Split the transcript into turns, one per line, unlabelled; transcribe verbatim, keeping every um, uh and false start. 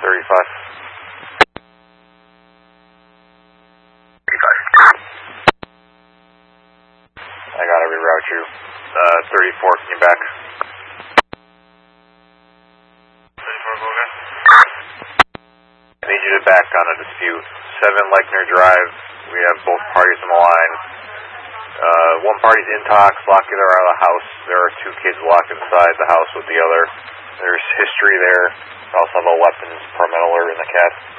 thirty-five. I gotta reroute you. Uh, thirty-four, can you back?
thirty-four, go again.
I need you to back on a dispute. seven Lechner Drive, we have both parties on the line. Uh, one party's in talks, locking her out of the house. There are two kids locked inside the house with the other. There's history there. Also have a weapons permittal in the cat.